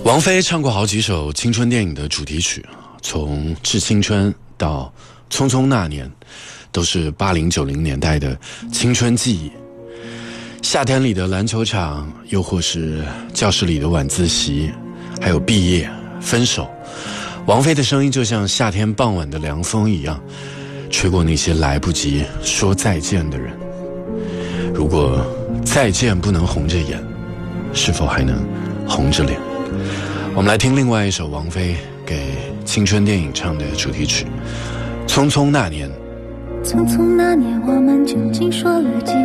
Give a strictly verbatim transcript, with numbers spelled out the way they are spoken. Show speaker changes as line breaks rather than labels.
王菲唱过好几首青春电影的主题曲，从《致青春》到《匆匆那年》，都是八零九零年代的青春记忆。夏天里的篮球场，又或是教室里的晚自习，还有毕业、分手，王菲的声音就像夏天傍晚的凉风一样，吹过那些来不及说再见的人。如果再见不能红着眼，是否还能红着脸？我们来听另外一首王菲给青春电影唱的主题曲《匆匆那年》。
匆匆那年，我们究竟说了几